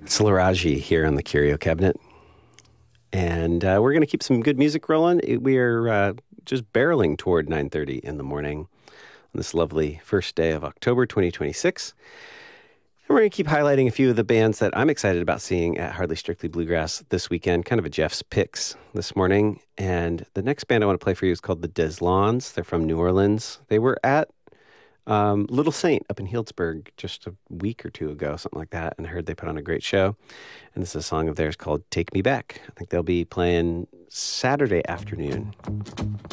It's Laraji here on the Curio Cabinet. And we're going to keep some good music rolling. We are just barreling toward 9:30 in the morning on this lovely first day of October 2026. And we're going to keep highlighting a few of the bands that I'm excited about seeing at Hardly Strictly Bluegrass this weekend. Kind of a Jeff's Picks this morning. And the next band I want to play for you is called the Deslons. They're from New Orleans. They were at Little Saint up in Healdsburg just a week or two ago, something like that, and I heard they put on a great show. And this is a song of theirs called Take Me Back. I think they'll be playing Saturday afternoon.